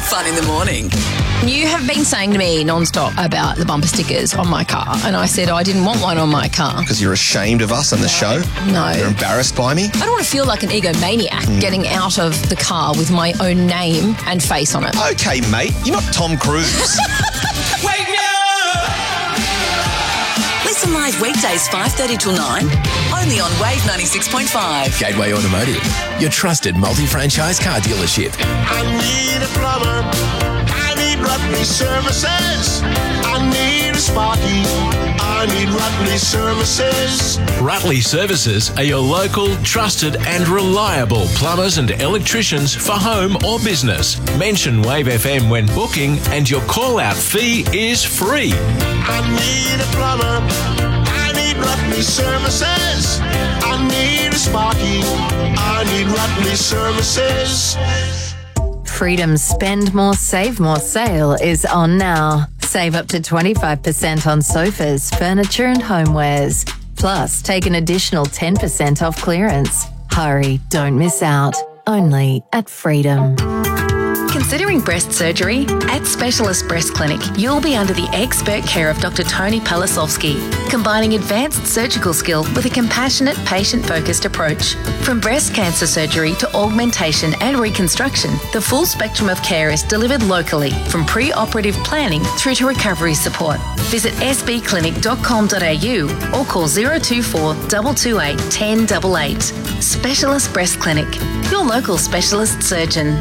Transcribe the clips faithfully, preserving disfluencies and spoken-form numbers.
Fun in the morning. You have been saying to me non-stop about the bumper stickers on my car, and I said I didn't want one on my car. Because you're ashamed of us on the show? No. You're embarrassed by me? I don't want to feel like an egomaniac mm. getting out of the car with my own name and face on it. Okay, mate. You're not Tom Cruise. Wake me up! Listen live weekdays five thirty till nine, only on Wave ninety-six point five. Gateway Automotive, your trusted multi-franchise car dealership. I need a plumber. I need Rutley Services. I need a Sparky. I need Rutley Services. Rutley Services are your local, trusted and reliable plumbers and electricians for home or business. Mention Wave F M when booking and your call-out fee is free. I need a plumber. I need Rutley Services. I need a Sparky. I need Rutley Services. Freedom's Spend More, Save More sale is on now. Save up to twenty-five percent on sofas, furniture and homewares. Plus, take an additional ten percent off clearance. Hurry, don't miss out. Only at Freedom. Considering breast surgery? At Specialist Breast Clinic, you'll be under the expert care of Doctor Tony Palasovsky, combining advanced surgical skill with a compassionate, patient-focused approach. From breast cancer surgery to augmentation and reconstruction, the full spectrum of care is delivered locally, from pre-operative planning through to recovery support. Visit s b clinic dot com dot a u or call zero two four, two two eight, one zero eight eight. Specialist Breast Clinic, your local specialist surgeon.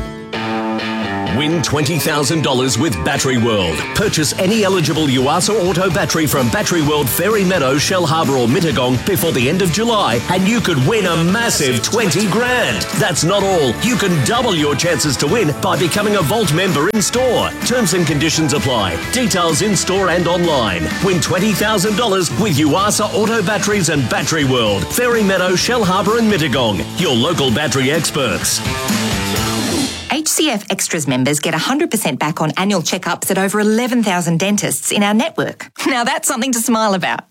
Win twenty thousand dollars with Battery World. Purchase any eligible Yuasa Auto battery from Battery World, Fairy Meadow, Shell Harbour or Mittagong before the end of July and you could win a massive twenty grand. That's not all. You can double your chances to win by becoming a Vault member in store. Terms and conditions apply. Details in store and online. Win twenty thousand dollars with Yuasa Auto batteries and Battery World, Fairy Meadow, Shell Harbour and Mittagong. Your local battery experts. H C F Extras members get one hundred percent back on annual checkups at over eleven thousand dentists in our network. Now that's something to smile about.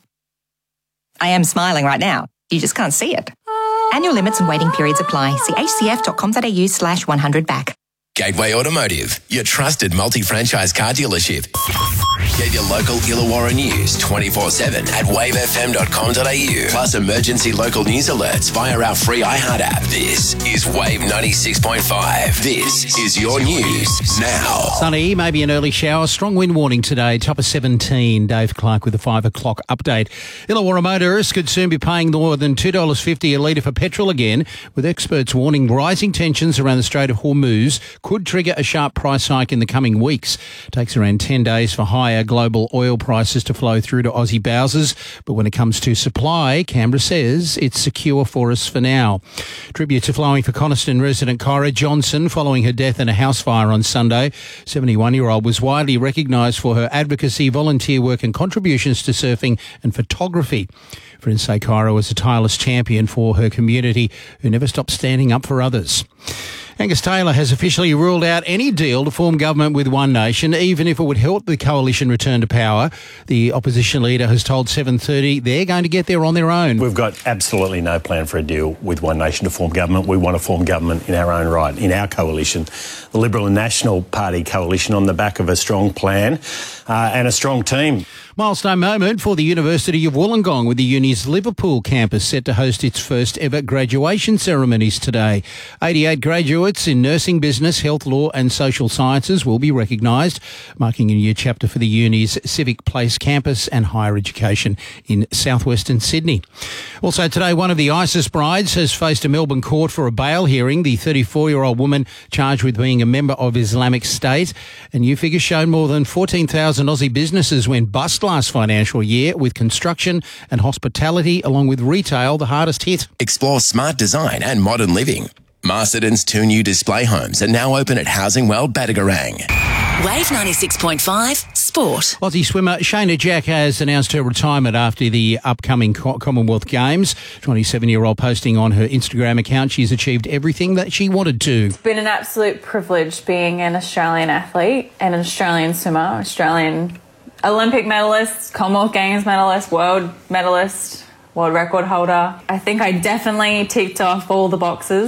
I am smiling right now. You just can't see it. Annual limits and waiting periods apply. See h c f dot com dot a u slash one hundred back. Gateway Automotive, your trusted multi-franchise car dealership. Get your local Illawarra news twenty-four seven at wave f m dot com dot a u. Plus emergency local news alerts via our free iHeart app. This is Wave ninety-six point five. This is your news now. Sunny, maybe an early shower. Strong wind warning today. Top of seventeen. Dave Clark with the five o'clock update. Illawarra motorists could soon be paying more than two dollars fifty a litre for petrol again, with experts warning rising tensions around the Strait of Hormuz could trigger a sharp price hike in the coming weeks. It takes around ten days for higher global oil prices to flow through to Aussie bowsers, but when it comes to supply, Canberra says it's secure for us for now. Tributes are flowing for Coniston resident Kyra Johnson following her death in a house fire on Sunday. seventy-one-year-old was widely recognised for her advocacy, volunteer work and contributions to surfing and photography. Friends say Kyra was a tireless champion for her community who never stopped standing up for others. Angus Taylor has officially ruled out any deal to form government with One Nation, even if it would help the coalition return to power. The opposition leader has told seven thirty they're going to get there on their own. We've got absolutely no plan for a deal with One Nation to form government. We want to form government in our own right, in our coalition, the Liberal and National Party coalition, on the back of a strong plan uh, and a strong team. Milestone moment for the University of Wollongong, with the uni's Liverpool campus set to host its first ever graduation ceremonies today. eighty-eight graduates in nursing, business, health, law and social sciences will be recognised, marking a new chapter for the uni's Civic Place campus and higher education in southwestern Sydney. Also today, one of the ISIS brides has faced a Melbourne court for a bail hearing. The thirty-four-year-old woman charged with being a member of Islamic State. A new figure showed more than fourteen thousand Aussie businesses went bust last financial year, with construction and hospitality along with retail the hardest hit. Explore smart design and modern living. Masterton's two new display homes are now open at Housing World Badagarang. Wave ninety-six point five Sport. Aussie swimmer Shayna Jack has announced her retirement after the upcoming Commonwealth Games. twenty-seven-year-old posting on her Instagram account, she's achieved everything that she wanted to. It's been an absolute privilege being an Australian athlete and an Australian swimmer, Australian Olympic medalist, Commonwealth Games medalist, world medalist, world record holder. I think I definitely ticked off all the boxes.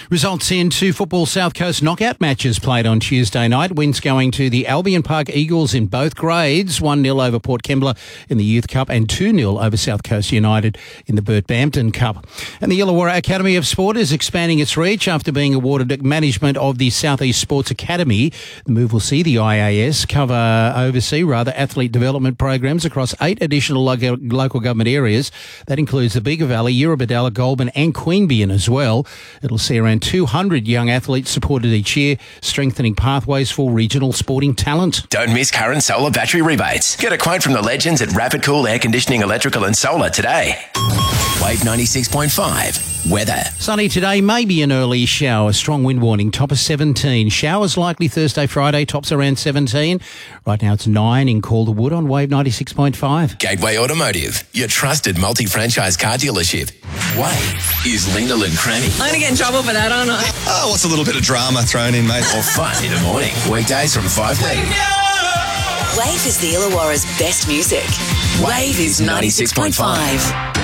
Results in two football South Coast knockout matches played on Tuesday night. Wins going to the Albion Park Eagles in both grades, one nil over Port Kembla in the Youth Cup and two nil over South Coast United in the Burt Bampton Cup. And the Illawarra Academy of Sport is expanding its reach after being awarded management of the South East Sports Academy. The move will see the I A S cover, oversee rather, athlete development programs across eight additional local, local government areas. That includes the Bega Valley, Eurobodalla, Goulburn and Queanbeyan as well. It'll see around two hundred young athletes supported each year, strengthening pathways for regional sporting talent. Don't miss current solar battery rebates. Get a quote from the legends at Rapid Cool Air Conditioning, Electrical and Solar today. Wave ninety-six point five. Weather. Sunny today, maybe an early shower. Strong wind warning, top of seventeen. Showers likely Thursday, Friday, tops around seventeen. Right now it's nine in Calderwood on Wave ninety-six point five. Gateway Automotive, your trusted multi-franchise car dealership. Wave is Linda and Cranny. I'm going to get in trouble for that, aren't I? Oh, what's a little bit of drama thrown in, mate? Or fun in the morning. Weekdays from five thirty. Wave is the Illawarra's best music. Wave is ninety-six point five.